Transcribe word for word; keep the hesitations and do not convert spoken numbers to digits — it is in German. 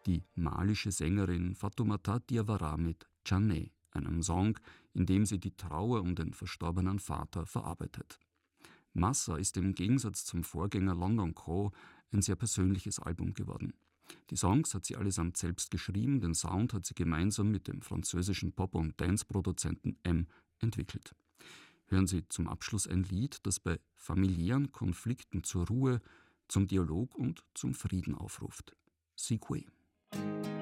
die malische Sängerin Fatoumata Diawara mit Djanné, einem Song, in dem sie die Trauer um den verstorbenen Vater verarbeitet. Massa ist im Gegensatz zum Vorgänger London Calling ein sehr persönliches Album geworden. Die Songs hat sie allesamt selbst geschrieben, den Sound hat sie gemeinsam mit dem französischen Pop- und Dance-Produzenten M entwickelt. Hören Sie zum Abschluss ein Lied, das bei familiären Konflikten zur Ruhe, zum Dialog und zum Frieden aufruft. Sigwe.